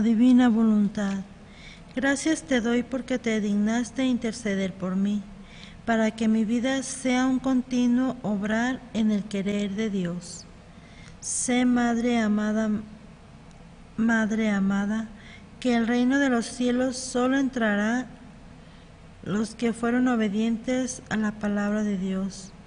divina voluntad. Gracias te doy porque te dignaste interceder por mí, para que mi vida sea un continuo obrar en el querer de Dios. Sé, Madre amada, que el reino de los cielos solo entrará los que fueron obedientes a la palabra de Dios.